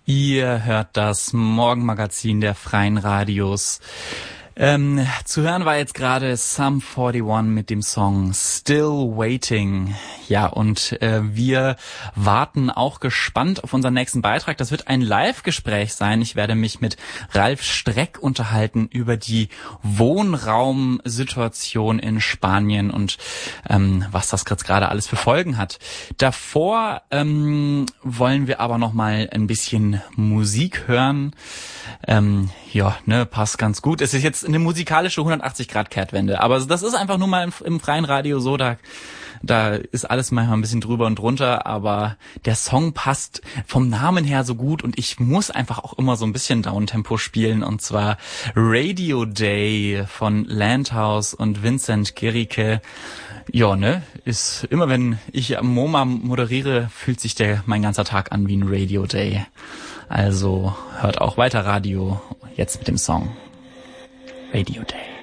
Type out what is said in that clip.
Ihr hört das Morgenmagazin der Freien Radios. Zu hören war jetzt gerade Sum 41 mit dem Song Still Waiting. Ja, und wir warten auch gespannt auf unseren nächsten Beitrag. Das wird ein Live-Gespräch sein. Ich werde mich mit Ralf Streck unterhalten über die Wohnraumsituation in Spanien und was das jetzt gerade alles für Folgen hat. Davor wollen wir aber noch mal ein bisschen Musik hören. Passt ganz gut. Es ist jetzt eine musikalische 180-Grad-Kehrtwende, aber das ist einfach nur mal im freien Radio so, da ist alles manchmal ein bisschen drüber und drunter, aber der Song passt vom Namen her so gut und ich muss einfach auch immer so ein bisschen Downtempo spielen, und zwar Radio Day von Landhaus und Vincent Gericke. Ja, ist immer, wenn ich am MoMA moderiere, fühlt sich mein ganzer Tag an wie ein Radio Day. Also hört auch weiter Radio, jetzt mit dem Song Radio Day.